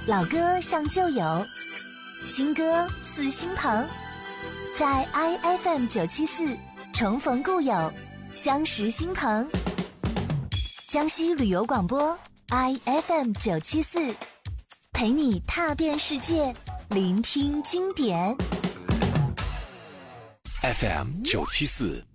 老歌像旧友，新歌似新朋，在 IFM 974重逢故友，相识新朋。江西旅游广播 IFM 974，陪你踏遍世界，聆听经典。 FM 974